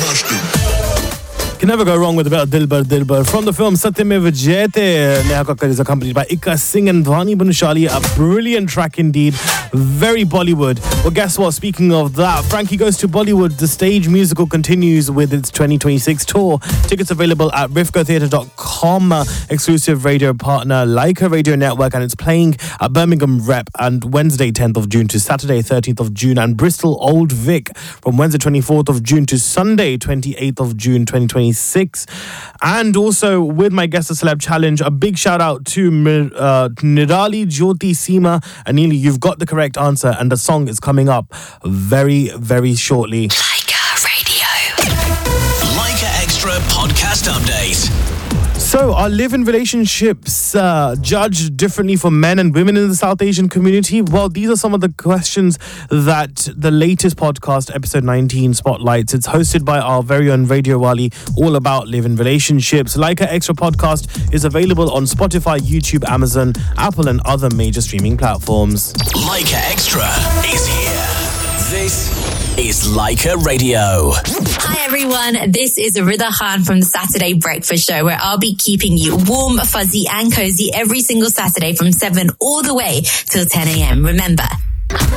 Can never go wrong with a bit of Dilbar. From the film Satyameva Jayate, Neha Kakkar is accompanied by Ika Singh and Dhwani Bhanushali. A brilliant track indeed. Very Bollywood. Well, guess what? Speaking of that, Frankie Goes to Bollywood. The stage musical continues with its 2026 tour. Tickets available at rifkatheatre.com. Exclusive radio partner Leica Radio Network, and it's playing at Birmingham Rep and Wednesday 10th of June to Saturday 13th of June, and Bristol Old Vic from Wednesday 24th of June to Sunday 28th of June 2026. And also with my Guess the Celeb Challenge, a big shout out to Nirali Jyoti Seema. Anili, you've got the correct answer, and the song is coming up very, very shortly. Leica Radio. Leica Extra Podcast Update. So, are live-in relationships judged differently for men and women in the South Asian community? Well, these are some of the questions that the latest podcast, episode 19, spotlights. It's hosted by our very own Radio Wali, all about live-in relationships. Leica Extra Podcast is available on Spotify, YouTube, Amazon, Apple, and other major streaming platforms. Leica Extra is here. This is Leica Radio. Hi everyone, this is Rida Khan from the Saturday Breakfast Show, where I'll be keeping you warm, fuzzy and cozy every single Saturday from 7 all the way till 10 a.m. Remember,